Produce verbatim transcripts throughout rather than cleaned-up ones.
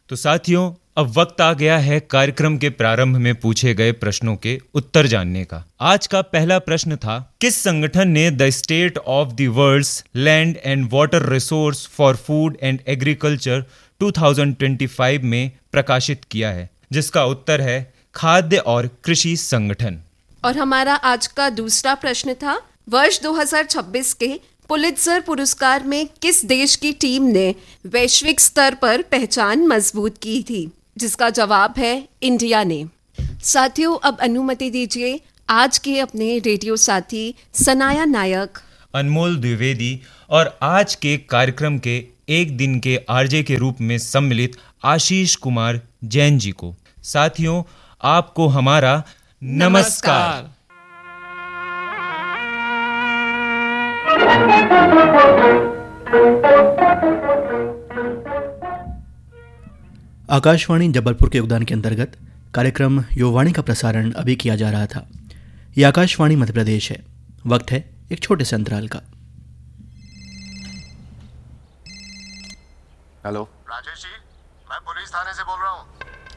तो साथियों, अब वक्त आ गया है कार्यक्रम के प्रारंभ में पूछे गए प्रश्नों के उत्तर जानने का। आज का पहला प्रश्न था, किस संगठन ने the state of the world's land and water resource for food and agriculture दो हज़ार पच्चीस में प्रकाशित किया है? जिसका उत्तर है खाद्य और कृषि संगठन। और हमारा आज का दूसरा प्रश्न था, वर्ष दो हज़ार छब्बीस के पुलित्जर पुरस्कार में किस देश की टीम ने वैश्विक स्तर पर पहचान मजबूत की थी? जिसका जवाब है इंडिया ने। साथियों, अब अनुमति दीजिए आज के अपने रेडियो साथी सनाया नायक, अनमोल द्विवेदी और आज के कार्यक्रम के एक दिन के आरजे के रूप में सम्मिलित आशीष कुमार जैन जी को। साथियों, आपको हमारा नमस्कार। आकाशवाणी जबलपुर के योगदान के अंतर्गत कार्यक्रम युवावाणी का प्रसारण अभी किया जा रहा था। यह आकाशवाणी मध्य प्रदेश है। वक्त है एक छोटे से अंतराल का। हेलो राजेश जी, मैं पुलिस थाने से बोल रहा हूँ।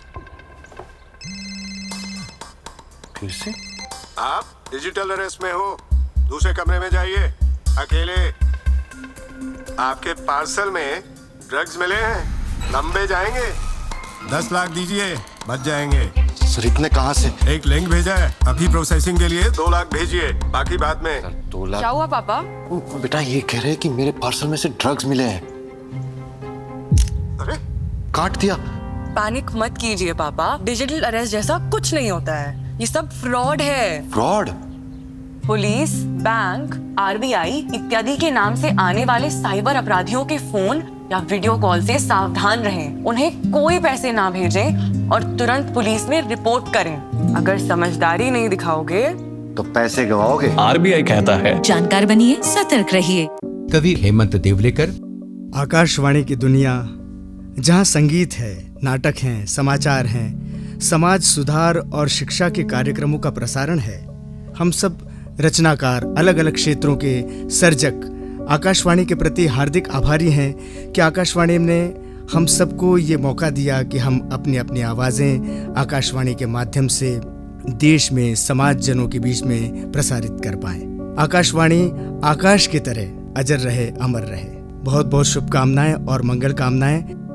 फिर से? आप डिजिटल अरेस्ट में हो, दूसरे कमरे में जाइए, अकेले। आपके पार्सल में ड्रग्स मिले हैं, लंबे जाएंगे। दस लाख दीजिए, बच जाएंगे। सर इतने कहाँ से? एक लिंक भेजा है, अभी प्रोसेसिंग के लिए दो लाख भेजिए, बाकी बाद में। सर दो लाख? क्या हुआ पापा? बेटा ये कह रहे हैं कि मेरे पार्सल में से ड्रग्स मिले हैं। अरे काट दिया। पैनिक मत कीजिए पापा, डिजिटल अरेस्ट जैसा कुछ नहीं होता है, ये सब फ्रॉड है। फ्रॉड? पुलिस, बैंक, आरबीआई इत्यादि के नाम से आने वाले साइबर अपराधियों के फोन या वीडियो कॉल से सावधान रहें। उन्हें कोई पैसे ना भेजें और तुरंत पुलिस में रिपोर्ट करें। अगर समझदारी नहीं दिखाओगे तो पैसे गवाओगे। आरबीआई कहता है, जानकार बनिए, सतर्क रहिए। कवि हेमंत देवलेकर। आकाशवाणी की दुनिया जहां संगीत है, नाटक हैं, समाचार हैं, समाज सुधार और शिक्षा के कार्यक्रमों का प्रसारण है। हम सब रचनाकार, अलग अलग क्षेत्रों के सर्जक आकाशवाणी के प्रति हार्दिक आभारी हैं कि आकाशवाणी ने हम सबको ये मौका दिया कि हम अपनी अपनी आवाज़ें आकाशवाणी के माध्यम से देश में समाज जनों के बीच में प्रसारित कर पाएं। आकाशवाणी आकाश की तरह अजर रहे, अमर रहे। बहुत बहुत शुभकामनाएं और मंगल कामनाएं।